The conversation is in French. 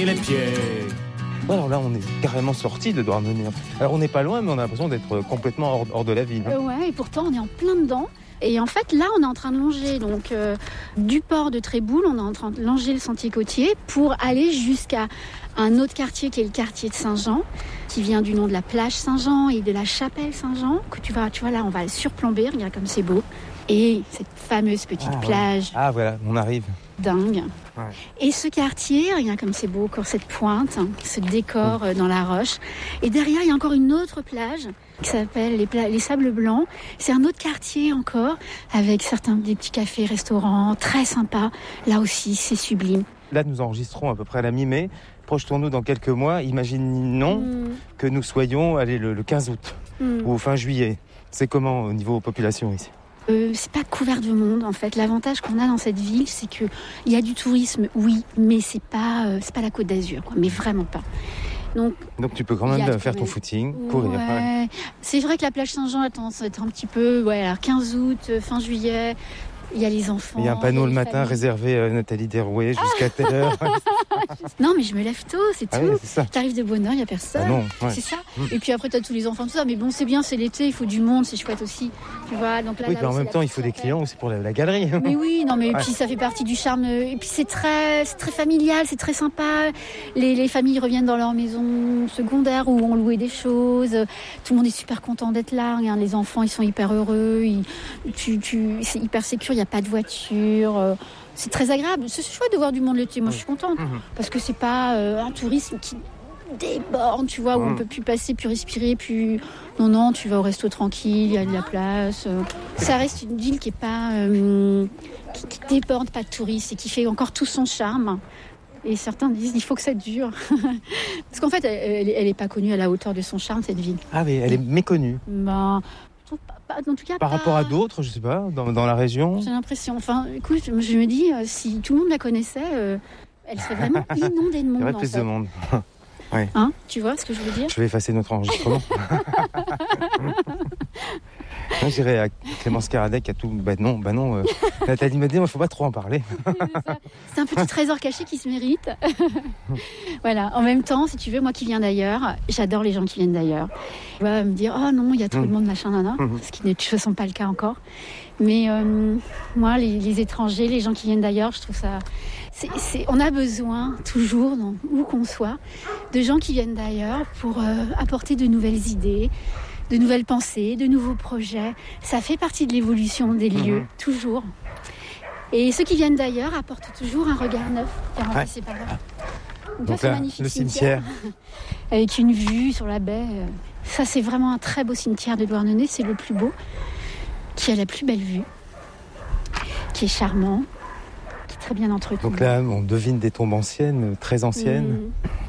mis les pieds. Alors là, on est carrément sorti de Douarnenez. Alors on n'est pas loin, mais on a l'impression d'être complètement hors de la ville. Ouais, et pourtant on est en plein dedans. Et en fait, là, on est en train de longer donc du port de Tréboul, on est en train de longer le sentier côtier pour aller jusqu'à un autre quartier qui est le quartier de Saint-Jean, qui vient du nom de la plage Saint-Jean et de la chapelle Saint-Jean. Que tu vois là, on va le surplomber, regarde comme c'est beau. Et cette fameuse petite plage. Ah voilà, on arrive. Dingue. Ouais. Et ce quartier, regarde comme c'est beau, encore cette pointe, ce décor dans la roche. Et derrière, il y a encore une autre plage qui s'appelle les Sables Blancs. C'est un autre quartier encore, avec des petits cafés, restaurants, très sympas. Là aussi, c'est sublime. Là, nous enregistrons à peu près à la mi-mai. Projetons-nous dans quelques mois. Imaginons que nous soyons le 15 août ou fin juillet. C'est comment au niveau population ici ? C'est pas couvert de monde en fait. L'avantage qu'on a dans cette ville, c'est que il y a du tourisme, oui, mais c'est pas la Côte d'Azur, quoi, mais vraiment pas. Donc tu peux quand même faire ton footing, courir. Ouais. C'est vrai que la plage Saint-Jean a tendance à être un petit peu, alors 15 août, fin juillet. Il y a les enfants. Il y a un panneau le matin réservé à Nathalie Derouet jusqu'à telle heure. Non, mais je me lève tôt, c'est tout. Oui, c'est ça. T'arrives de bonne heure, il n'y a personne. Ah non, ouais. C'est ça. Et puis après, t'as tous les enfants, tout ça. Mais bon, c'est bien, c'est l'été, il faut du monde, c'est chouette aussi. Tu vois, donc là, oui, mais en même temps, il faut des clients aussi pour la galerie. Mais oui, non, mais puis ça fait partie du charme. Et puis c'est très familial, c'est très sympa. Les familles reviennent dans leur maison secondaire où on louait des choses. Tout le monde est super content d'être là. Regarde, les enfants, ils sont hyper heureux. C'est hyper sécure, il n'y a pas de voiture. C'est très agréable. C'est chouette de voir du monde l'été. Moi, je suis contente. Parce que c'est pas un tourisme qui déborde, tu vois, où on peut plus passer, plus respirer, plus... Non, tu vas au resto tranquille, il y a de la place. Ça reste une ville qui est pas... qui déborde pas de touristes et qui fait encore tout son charme. Et certains disent il faut que ça dure. Parce qu'en fait, elle est pas connue à la hauteur de son charme, cette ville. Ah oui, elle est méconnue. En tout cas, par rapport à d'autres, je sais pas, dans la région. J'ai l'impression. Enfin, écoute, je me dis, si tout le monde la connaissait, elle serait vraiment inondée de monde. Il y aurait plus de monde. Ouais. Hein, tu vois ce que je veux dire ? Je vais effacer notre enregistrement. Moi, j'irai à Clémence Caradec à tout. Non. Nathalie m'a dit, il ne faut pas trop en parler. C'est un petit trésor caché qui se mérite. Voilà. En même temps, si tu veux, moi qui viens d'ailleurs, j'adore les gens qui viennent d'ailleurs. On va me dire, oh non, il y a trop de monde, machin, nana. Ce qui n'est de toute façon pas le cas encore. Mais moi, les étrangers, les gens qui viennent d'ailleurs, je trouve ça... on a besoin, toujours, où qu'on soit, de gens qui viennent d'ailleurs pour apporter de nouvelles idées, de nouvelles pensées, de nouveaux projets. Ça fait partie de l'évolution des lieux, toujours. Et ceux qui viennent d'ailleurs apportent toujours un regard neuf. C'est pas grave. Donc là, le cimetière. Avec une vue sur la baie. Ça, c'est vraiment un très beau cimetière de Douarnenez. C'est le plus beau, qui a la plus belle vue, qui est charmant, qui est très bien entretenu. Donc là, on devine des tombes anciennes, très anciennes.